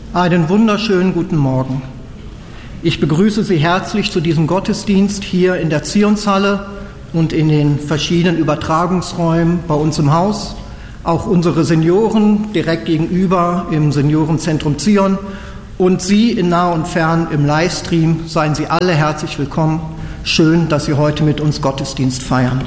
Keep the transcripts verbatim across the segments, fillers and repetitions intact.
Einen wunderschönen guten Morgen. Ich begrüße Sie herzlich zu diesem Gottesdienst hier in der Zionshalle und in den verschiedenen Übertragungsräumen bei uns im Haus. Auch unsere Senioren direkt gegenüber im Seniorenzentrum Zion und Sie in nah und fern im Livestream. Seien Sie alle herzlich willkommen. Schön, dass Sie heute mit uns Gottesdienst feiern.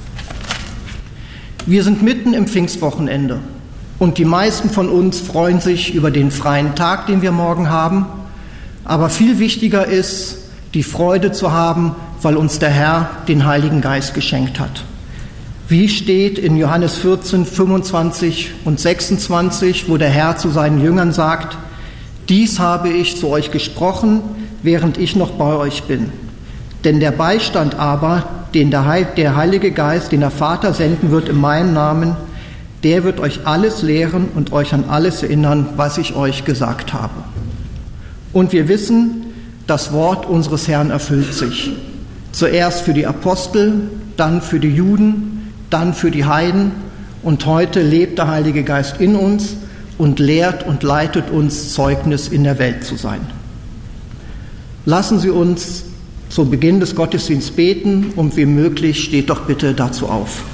Wir sind mitten im Pfingstwochenende. Und die meisten von uns freuen sich über den freien Tag, den wir morgen haben. Aber viel wichtiger ist, die Freude zu haben, weil uns der Herr den Heiligen Geist geschenkt hat. Wie steht in Johannes vierzehn, fünfundzwanzig und sechsundzwanzig, wo der Herr zu seinen Jüngern sagt: Dies habe ich zu euch gesprochen, während ich noch bei euch bin. Denn der Beistand aber, den der Heilige Geist, den der Vater senden wird in meinem Namen, der wird euch alles lehren und euch an alles erinnern, was ich euch gesagt habe. Und wir wissen, das Wort unseres Herrn erfüllt sich. Zuerst für die Apostel, dann für die Juden, dann für die Heiden. Und heute lebt der Heilige Geist in uns und lehrt und leitet uns, Zeugnis in der Welt zu sein. Lassen Sie uns zu Beginn des Gottesdienstes beten und wie möglich steht doch bitte dazu auf.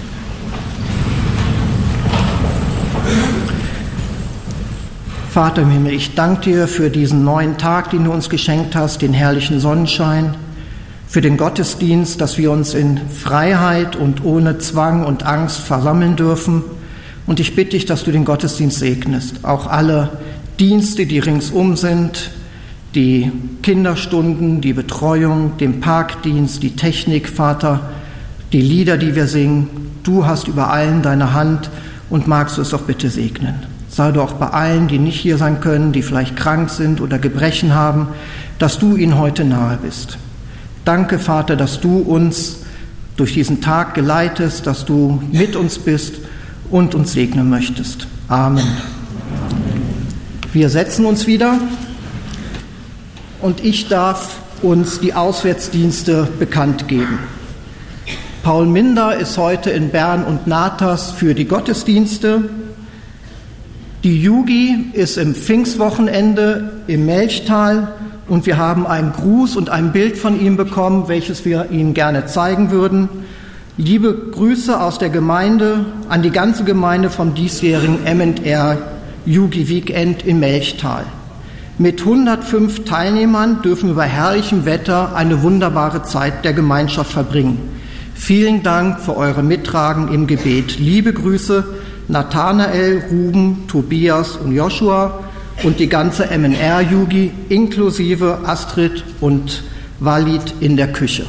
Vater im Himmel, ich danke dir für diesen neuen Tag, den du uns geschenkt hast, den herrlichen Sonnenschein, für den Gottesdienst, dass wir uns in Freiheit und ohne Zwang und Angst versammeln dürfen. Und ich bitte dich, dass du den Gottesdienst segnest, auch alle Dienste, die ringsum sind, die Kinderstunden, die Betreuung, den Parkdienst, die Technik, Vater, die Lieder, die wir singen. Du hast über allen deine Hand und magst du es auch bitte segnen. Sei du auch bei allen, die nicht hier sein können, die vielleicht krank sind oder Gebrechen haben, dass du ihnen heute nahe bist. Danke, Vater, dass du uns durch diesen Tag geleitest, dass du mit uns bist und uns segnen möchtest. Amen. Wir setzen uns wieder und ich darf uns die Auswärtsdienste bekannt geben. Paul Minder ist heute in Bern und Natas für die Gottesdienste. Die Jugi ist im Pfingstwochenende im Melchtal und wir haben einen Gruß und ein Bild von ihm bekommen, welches wir Ihnen gerne zeigen würden. Liebe Grüße aus der Gemeinde an die ganze Gemeinde vom diesjährigen M und R Jugi Weekend im Melchtal. Mit hundertfünf Teilnehmern dürfen wir bei herrlichem Wetter eine wunderbare Zeit der Gemeinschaft verbringen. Vielen Dank für eure Mittragen im Gebet. Liebe Grüße, Nathanael, Ruben, Tobias und Joshua und die ganze M und R-Jugi inklusive Astrid und Walid in der Küche.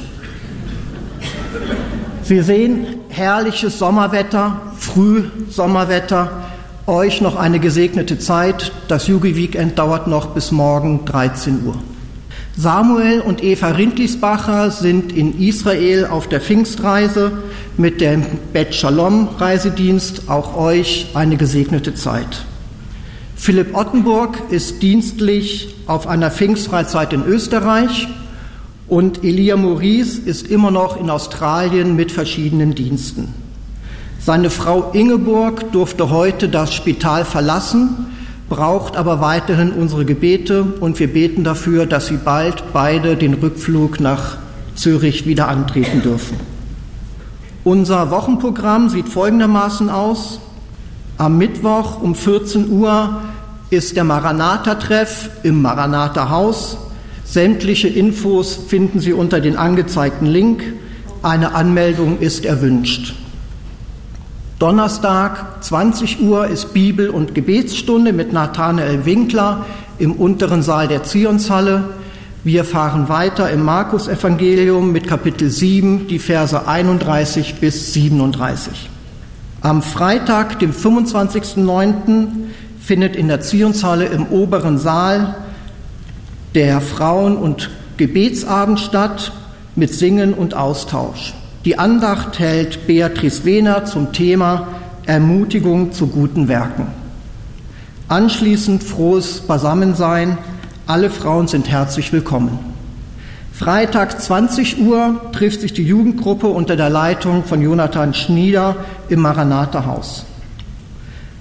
Sie sehen herrliches Sommerwetter, Frühsommerwetter, euch noch eine gesegnete Zeit. Das Jugi-Weekend dauert noch bis morgen dreizehn Uhr. Samuel und Eva Rindlisbacher sind in Israel auf der Pfingstreise mit dem Bet Shalom Reisedienst. Auch euch eine gesegnete Zeit. Philipp Ottenburg ist dienstlich auf einer Pfingstfreizeit in Österreich und Elia Maurice ist immer noch in Australien mit verschiedenen Diensten. Seine Frau Ingeborg durfte heute das Spital verlassen, braucht aber weiterhin unsere Gebete und wir beten dafür, dass sie bald beide den Rückflug nach Zürich wieder antreten dürfen. Unser Wochenprogramm sieht folgendermaßen aus. Am Mittwoch um vierzehn Uhr ist der Maranatha-Treff im Maranatha-Haus. Sämtliche Infos finden Sie unter den angezeigten Link. Eine Anmeldung ist erwünscht. Donnerstag, zwanzig Uhr, ist Bibel- und Gebetsstunde mit Nathanael Winkler im unteren Saal der Zionshalle. Wir fahren weiter im Markus-Evangelium mit Kapitel sieben, die Verse einunddreißig bis siebenunddreißig. Am Freitag, dem fünfundzwanzigsten neunten findet in der Zionshalle im oberen Saal der Frauen- und Gebetsabend statt mit Singen und Austausch. Die Andacht hält Beatrice Wehner zum Thema Ermutigung zu guten Werken. Anschließend frohes Beisammensein. Alle Frauen sind herzlich willkommen. Freitag zwanzig Uhr trifft sich die Jugendgruppe unter der Leitung von Jonathan Schnieder im Maranatha-Haus.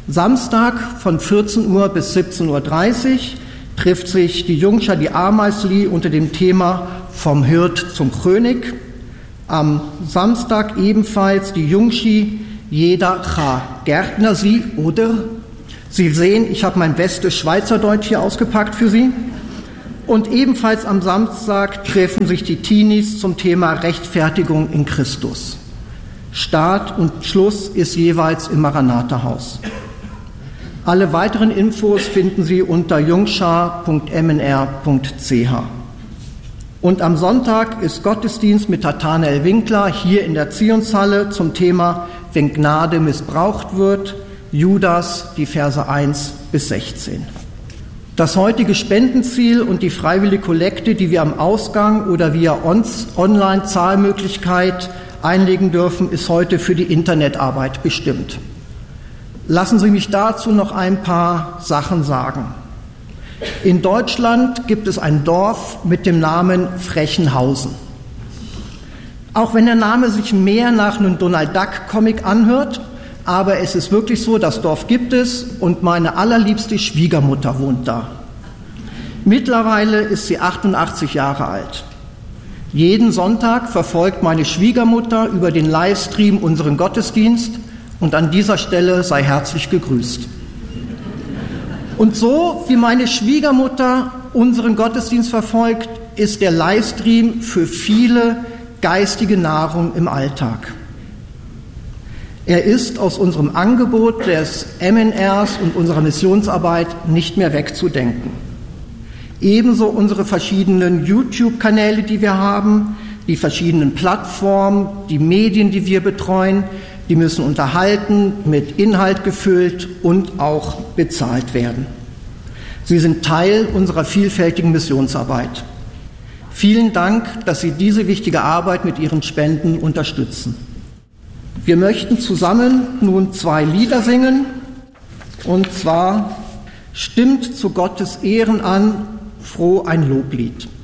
Samstag von vierzehn Uhr bis siebzehn Uhr dreißig trifft sich die Jungschar, die Ameisli, unter dem Thema Vom Hirt zum König. Am Samstag ebenfalls die Jungschi Jeder cha Gärtner Sie, oder? Sie sehen, ich habe mein bestes Schweizerdeutsch hier ausgepackt für Sie. Und ebenfalls am Samstag treffen sich die Teenies zum Thema Rechtfertigung in Christus. Start und Schluss ist jeweils im Maranatha-Haus. Alle weiteren Infos finden Sie unter jungschar punkt m n r punkt c h. Und am Sonntag ist Gottesdienst mit Nathanael Winkler hier in der Zionshalle zum Thema Wenn Gnade missbraucht wird, Judas, die Verse eins bis sechzehn. Das heutige Spendenziel und die freiwillige Kollekte, die wir am Ausgang oder via Online-Zahlmöglichkeit einlegen dürfen, ist heute für die Internetarbeit bestimmt. Lassen Sie mich dazu noch ein paar Sachen sagen. In Deutschland gibt es ein Dorf mit dem Namen Frechenhausen. Auch wenn der Name sich mehr nach einem Donald Duck Comic anhört, aber es ist wirklich so, das Dorf gibt es und meine allerliebste Schwiegermutter wohnt da. Mittlerweile ist sie achtundachtzig Jahre alt. Jeden Sonntag verfolgt meine Schwiegermutter über den Livestream unseren Gottesdienst und an dieser Stelle sei herzlich gegrüßt. Und so wie meine Schwiegermutter unseren Gottesdienst verfolgt, ist der Livestream für viele geistige Nahrung im Alltag. Er ist aus unserem Angebot des M N Rs und unserer Missionsarbeit nicht mehr wegzudenken. Ebenso unsere verschiedenen YouTube-Kanäle, die wir haben, die verschiedenen Plattformen, die Medien, die wir betreuen, die müssen unterhalten, mit Inhalt gefüllt und auch bezahlt werden. Sie sind Teil unserer vielfältigen Missionsarbeit. Vielen Dank, dass Sie diese wichtige Arbeit mit Ihren Spenden unterstützen. Wir möchten zusammen nun zwei Lieder singen, und zwar Stimmt zu Gottes Ehren an, froh ein Loblied.